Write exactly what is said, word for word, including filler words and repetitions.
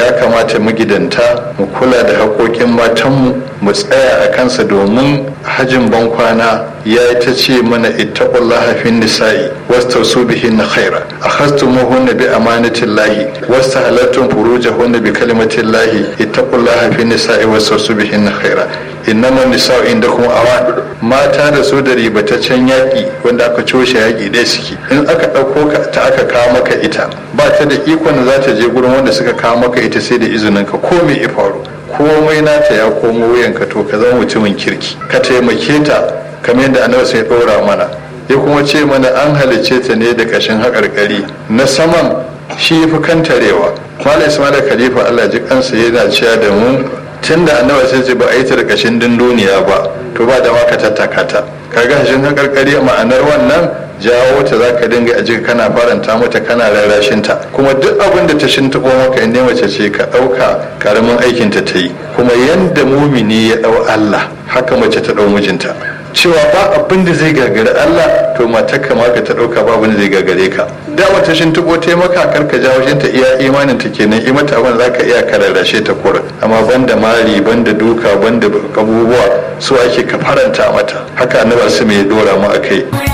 ya kamata magidanta mu kula da haƙoƙin matanmu mu tsaya a kansa, domin hajin bankwana ya yi ta ce mana ittaqullaha fin nisa'i wastausu bihinna khaira akhastumuhunna bi amanatillahi wastahalattum furujahunna bi kalimatillahi ittaqullaha fin nisa'i wastausu bihinna khaira innama nisa'u indakum awan. mata da su da ribataccen yaƙi wanda aka coshe yaƙi ɗaya suke, in aka ɗauko ka ta aka kawo maka ita ba ta da ikon da za ta je gurin wanda suka kawo maka ita sai da izinin ka, ko me ya faru komai nata ya komo wuyanka, to ka zama mutumin kirki ka taimake ta kamar yadda annabi sai ɗora mana, ya kuma ce mana an halicce ta ne da ƙashin haƙarƙari na saman shi fi kantarewa. Malam Ismail Khalifa Allah ji kansa yana cewa da mu tun da annabi sai ce ba a yi ta da ƙashin dindoniya ba, to ba da maka tattaka ta, kaga hashin haƙarƙari ma'anar wannan jawo ta za ka dinga aji kana faranta mata kana rarrashin ta, kuma duk abin da ta shintaɓo maka inda mace ce ka ɗauka karamin aikin ta ta yi, kuma yanda mumini ya ɗau Allah haka mace ta ɗau mijinta, cewa ba abin da zai gagari Allah to matarka ma ka ta ɗauka ba abin da zai gagare ka. Da wata shintaɓo ta maka karka jawo shinta iya imanin ta kenan, i mata abin za ka iya ka rarrashe ta kura, amma banda mari banda duka banda abubuwa su ake ka faranta mata, haka annabi su mai dora mu akai.